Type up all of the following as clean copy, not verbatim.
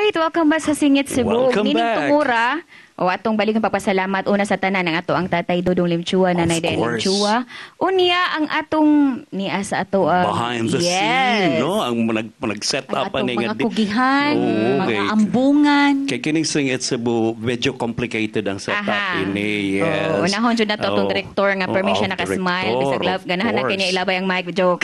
Alright, welcome back sa Singit Cebu. Welcome Nining back. tumura. O atong balikan papasalamat una sa tanan ng ato ang Tatay Dodong Limchua, Nanay Den course. Limchua. Unya ang atong niya sa ato Behind the scene, no? Ang nag-set Ang up atong ani mga kugihan, Oo, mga okay. ambungan. Kay kining Singit Cebu, medyo complicated ang setup Aha. ini. Yes. Unahon jud na to atong Oh. director nga permission Oh, naka-smile. director, Bisag love, ganahan na of kanya course. ilabay ang mic joke.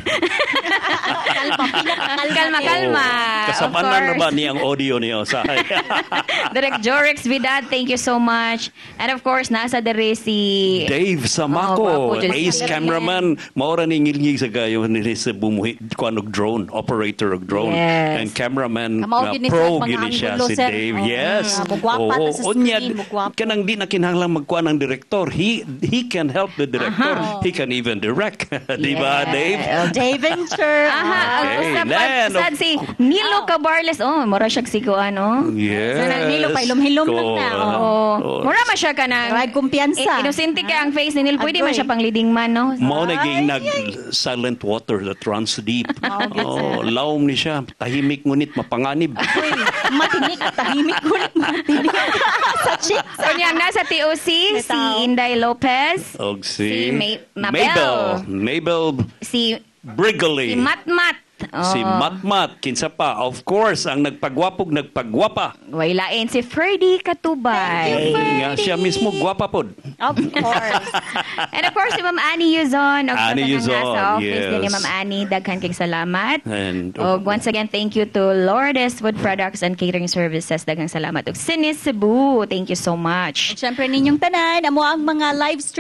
Kalma. Kasabanan Of na ba course. niyang audio niyo sa Direct Jorex Vidad, thank you so much. And of course, nasa dere si Dave Oh, Samako, gwapo, dyan ace sa cameraman, maura ni ngilngig sa kayo ni sa bumuhi kuan og drone, operator og drone, Yes. and cameraman Kamao nga gini pro siya, mga gini siya anggulo, si sir. Dave. Oh, Yes. mugwapa ta sa unya, screen, mugwapa. kanang di na kinahanglan magkuan ang director. He can help the director. He can even direct. Di ba, Dave? Dave Venture. Aha, ang Okay, usap then, sad si Nilo Cabarles. Oh, mura siya si kuan, oh. Yes. Nilo, pailom-hilom lang na, Oh, mura man siya ka ng Right, kumpiyansa. Inosente ka ang face ni Nil. Pwede man Agree. siya pang leading man, no? Mao naging silent water that runs deep. Lawom ni siya. Tahimik ngunit mapanganib. Uy, matinik, tahimik ko ulit matinik. Sa chick. Kunyang nasa TOC, si Inday Lopez, Og si si Mabel. Mabel si Brigley. Matmat. Oh. Si Matmat, kinsa pa. Of course, ang nagpagwapog, nagpagwapa. Wailain si Ferdy Katubay. Nga siya mismo gwapa pod. Of course. And of course, si Ma'am Annie Yuzon. Og Annie sa Yuzon, nasa office yes. din ni Ma'am Annie. Daghan kayong salamat. And Once again, thank you to Lourdes Food Products and Catering Services. Daghang salamat. Og Sinis Cebu. Thank you so much. Siyempre ninyong tanan, amo ang mga live stream